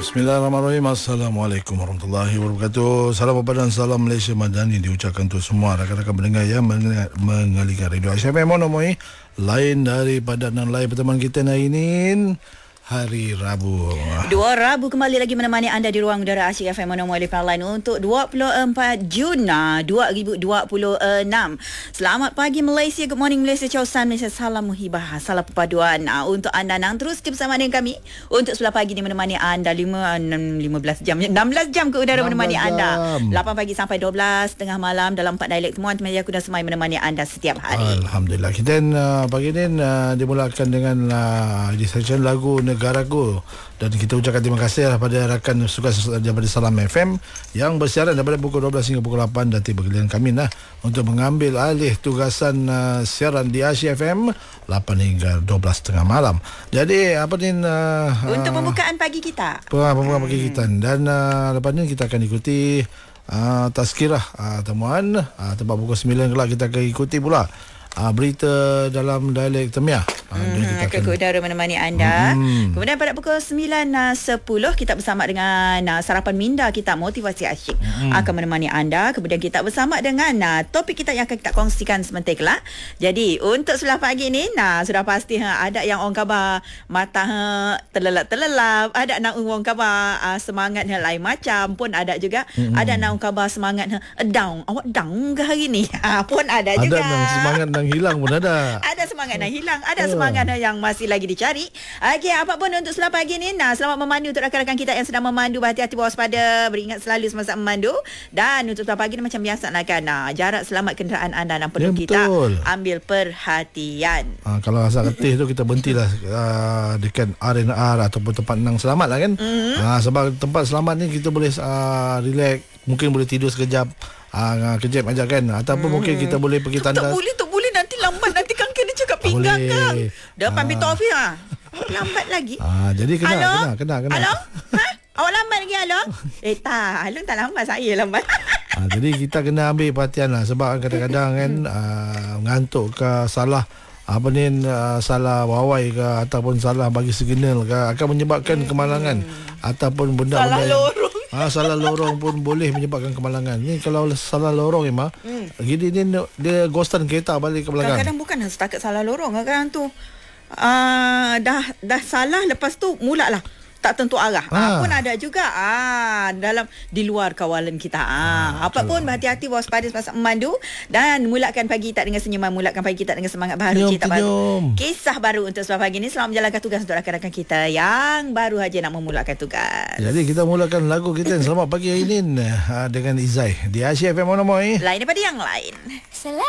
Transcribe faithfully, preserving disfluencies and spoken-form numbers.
Bismillahirrahmanirrahim. Assalamualaikum warahmatullahi wabarakatuh. Salam dan salam Malaysia Madani diucapkan untuk semua rakan-rakan pendengar yang mengalihkan radio Asia F M Monomoi. Lain daripada nan lain pertemuan kita hari ini, hari Rabu. Dua Rabu kembali lagi menemani anda di ruang udara Asyik F M Monomoi Line untuk dua puluh empat Jun dua ribu dua puluh enam. Selamat pagi Malaysia, good morning Malaysia, Ciao San Malaysia, salam muhibah, salam perpaduan untuk anda yang terus bersama dengan kami untuk sebelah pagi ni menemani anda lima, lima belas jam, enam belas jam ke udara menemani jam. Anda lapan pagi sampai dua belas tengah malam dalam empat dialek temuan teman aku dan semai menemani anda setiap hari. Alhamdulillah. Kita uh, pagi ni uh, dimulakan dengan uh, di session lagu Negaraku, dan kita ucapkan terima kasih kepada rakan suka daripada Salam F M yang bersiaran daripada pukul dua belas hingga pukul lapan, dan tiba giliran kami lah untuk mengambil alih tugasan uh, siaran di Asia F M lapan hingga dua belas tengah malam. Jadi apa ni uh, untuk pembukaan pagi kita. Pembukaan pagi kita, dan uh, lepas ni kita akan ikuti uh, tazkirah uh, temuan uh, tempat pukul sembilan kelak kita akan ikuti pula uh, berita dalam dialek Temiah. Hmm, ke udara menemani anda. Hmm. Kemudian pada pukul sembilan sepuluh kita bersama dengan uh, sarapan minda kita Motivasi Asyik hmm. akan menemani anda. Kemudian kita bersama dengan uh, topik kita yang akan kita kongsikan sebentar kelak. Jadi untuk sebelah pagi ni nah sudah pasti ha, ada yang orang khabar mata ha, terlelap-terlelap, ada nak orang khabar uh, semangat ha, lain macam pun ada juga. Hmm. Ada nak orang khabar semangat ha, down. Awak down ke hari ni? Ha, pun ada, ada juga. Ada yang semangat yang hilang pun ada. Ada semangat yang hilang, ada semangat semangat yang masih lagi dicari. Okey, apapun untuk sebelah pagi ni, nah, selamat memandu untuk rakan-rakan kita yang sedang memandu, berhati-hati waspada, beringat selalu semasa memandu. Dan untuk sebelah pagi ni macam biasa lah kan, nah, jarak selamat kenderaan anda dan perlu ya, kita ambil perhatian. Ha, kalau rasa letih tu kita berhentilah uh, dekat R and R ataupun tempat nang selamat lah kan. Mm-hmm. Ha, sebab tempat selamat ni kita boleh uh, relax, mungkin boleh tidur sekejap. Ah, kejap aja kan, ataupun hmm. mungkin kita boleh pergi tandas. Tak boleh, tak boleh, nanti lambat, nanti kan kena cakap pinggang kan. Depan pintu ofis ah. Lambat lagi. Ah, jadi kena Halo? kena kena kena. Halo? Ha? Awak lambat lagi halo? Eh tak, halo tak lambat, saya lambat. Ah, jadi kita kena ambil perhatian lah, sebab kadang-kadang kan ah, ngantuk ke, salah apa ni uh, salah wawai ke ataupun salah bagi signal ke akan menyebabkan kemalangan ataupun benda-benda salah lorong. Ah, salah lorong pun boleh menyebabkan kemalangan. Ni kalau salah lorong Emma, hmm. gini ni dia ghostan kereta balik ke belakang. Kadang-kadang bukan setakat salah lorong, kadang tu uh, dah dah salah, lepas tu mula lah tak tentu arah. Ah. Ah, pun ada juga ah dalam di luar kawalan kita. Ah, ah apa pun berhati-hati, waspada semasa memandu, dan mulakan pagi tak dengan senyuman, mulakan pagi tak dengan semangat baru, cerita baru, kisah baru untuk sebelah pagi ni. Selamat menjalankan tugas untuk rakan-rakan kita yang baru aja nak memulakan tugas. Jadi kita mulakan lagu kita Selamat Pagi hari ini dengan Izai di Asia F M Monomoi. Lain daripada yang lain. Selamat